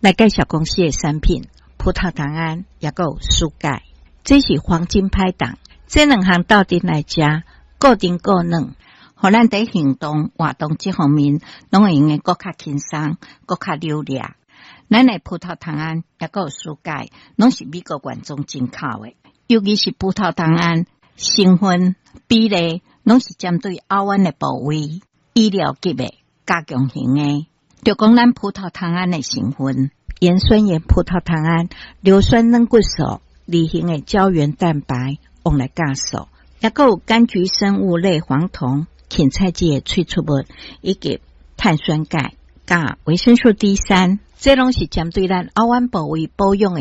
来介绍公司的产品，葡萄糖胺也有蔬钙，这是黄金拍档。这两项斗阵来食，固定固软，互咱在行动活动这方面，拢会用的更较轻松，更较流利。咱的葡萄糖胺也有蔬钙，拢是美国原装进口的，尤其是葡萄糖胺成分比例，拢是针对睾丸的部位，医疗级的加强型的。就讲咱葡萄糖胺的成分，盐酸盐葡萄糖胺、硫酸软骨素、离型的胶原蛋白，用来加速，也有柑橘生物类黄酮、芹菜剂的萃取物，以及碳酸钙、加维生素 D3，这拢是针对咱睾丸部位保养的